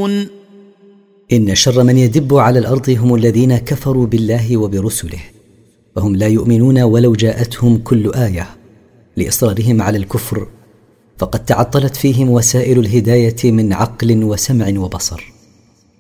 يعلمون. إن شر من يدب على الأرض هم الذين كفروا بالله وبرسله، فهم لا يؤمنون ولو جاءتهم كل آية لإصرارهم على الكفر، فقد تعطلت فيهم وسائل الهداية من عقل وسمع وبصر.